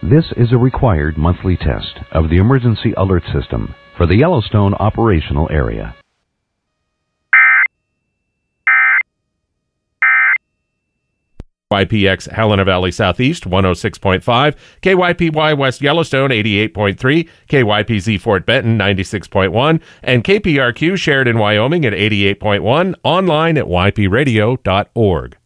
This is a required monthly test of the emergency alert system for the Yellowstone operational area. KYPX Helena Valley Southeast 106.5, KYPY West Yellowstone 88.3, KYPZ Fort Benton 96.1, and KPRQ Sheridan, Wyoming at 88.1, online at ypradio.org.